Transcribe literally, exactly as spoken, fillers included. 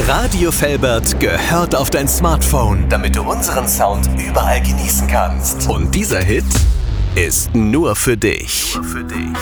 Radio Velbert gehört auf dein Smartphone, damit du unseren Sound überall genießen kannst. Und dieser Hit ist nur für dich. Nur für dich.